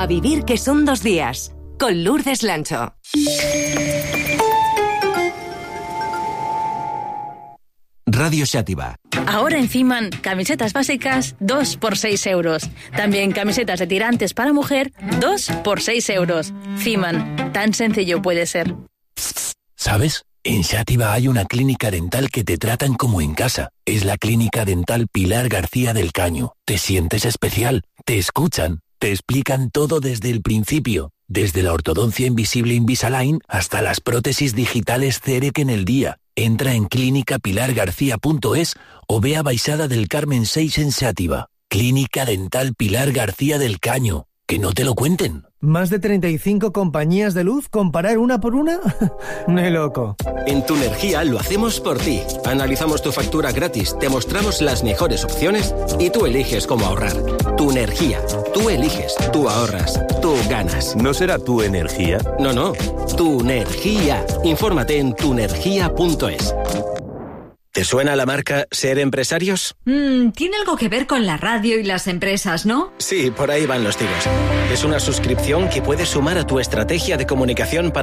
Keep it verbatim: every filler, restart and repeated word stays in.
A vivir que son dos días, con Lourdes Lancho. Radio Xàtiva. Ahora en Fiman, camisetas básicas, dos por seis euros. También camisetas de tirantes para mujer, dos por seis euros. Fiman, tan sencillo puede ser. ¿Sabes? En Xàtiva hay una clínica dental que te tratan como en casa. Es la Clínica Dental Pilar García del Caño. Te sientes especial, te escuchan, te explican todo desde el principio. Desde la ortodoncia invisible Invisalign hasta las prótesis digitales Cerec en el día. Entra en clínica pilar garcía punto es o ve a Baixada del Carmen seis en Xàtiva. Clínica Dental Pilar García del Caño. Que no te lo cuenten. ¿Más de treinta y cinco compañías de luz? ¿Comparar una por una? ¡Ni loco! En Tu Energía lo hacemos por ti. Analizamos tu factura gratis, te mostramos las mejores opciones y tú eliges cómo ahorrar. Tu Energía. Tú eliges, tú ahorras, tú ganas. ¿No será Tu Energía? No, no. Tu Energía. Infórmate en tu energía punto es. ¿Te suena la marca Ser Empresarios? Mm, tiene algo que ver con la radio y las empresas, ¿no? Sí, por ahí van los tiros. Es una suscripción que puedes sumar a tu estrategia de comunicación para